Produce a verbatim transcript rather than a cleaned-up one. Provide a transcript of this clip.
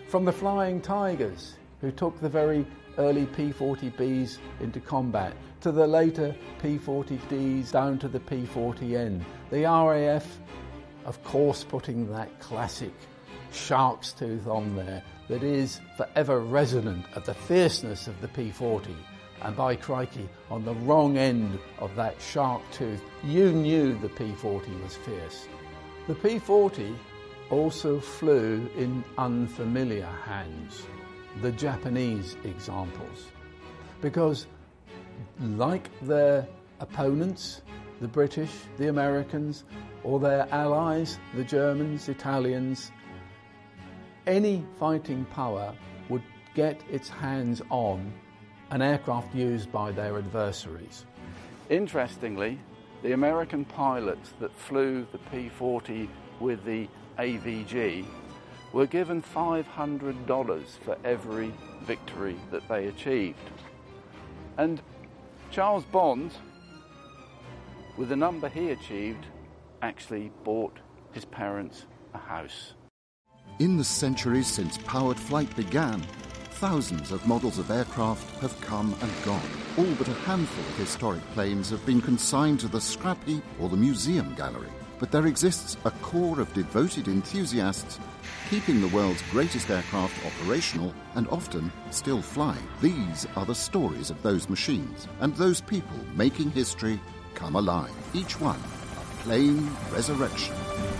From the Flying Tigers, who took the very early P forty Bs into combat, to the later P forty Ds down to the P forty N. The R A F, of course, putting that classic shark's tooth on there that is forever resonant of the fierceness of the P forty. And by crikey, on the wrong end of that shark tooth, you knew the P forty was fierce. The P forty also flew in unfamiliar hands, the Japanese examples, because like their opponents, the British, the Americans, or their allies, the Germans, Italians, any fighting power would get its hands on an aircraft used by their adversaries. Interestingly, the American pilots that flew the P forty with the A V G were given five hundred dollars for every victory that they achieved. And Charles Bond, with the number he achieved, actually bought his parents a house. In the centuries since powered flight began, thousands of models of aircraft have come and gone. All but a handful of historic planes have been consigned to the scrap heap or the museum gallery. But there exists a core of devoted enthusiasts keeping the world's greatest aircraft operational and often still flying. These are the stories of those machines and those people making history come alive. Each one a plane resurrection.